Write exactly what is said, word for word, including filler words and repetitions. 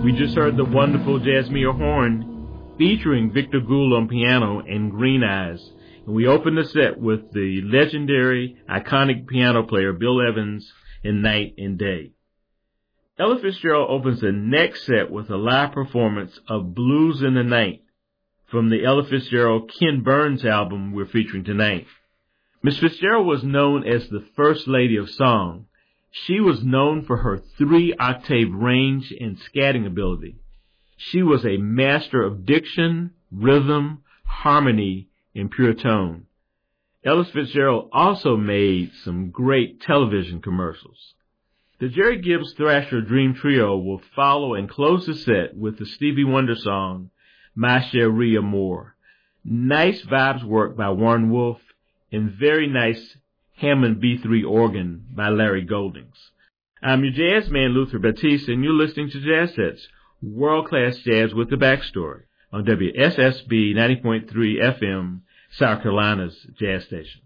We just heard the wonderful Jazzmeer Horn featuring Victor Gould on piano and Green Eyes. And we opened the set with the legendary, iconic piano player Bill Evans in Night and Day. Ella Fitzgerald opens the next set with a live performance of Blues in the Night from the Ella Fitzgerald Ken Burns album we're featuring tonight. Miss Fitzgerald was known as the First Lady of Song. She was known for her three-octave range and scatting ability. She was a master of diction, rhythm, harmony, and pure tone. Ella Fitzgerald also made some great television commercials. The Jerry Gibbs Thrasher Dream Trio will follow and close the set with the Stevie Wonder song, Ma Chérie Amour. Nice vibes work by Warren Wolf and very nice Hammond B three organ by Larry Goldings. I'm your jazz man, Luther Batiste, and you're listening to Jazz Sets, world-class jazz with the backstory, on W S S B ninety point three F M, South Carolina's jazz station.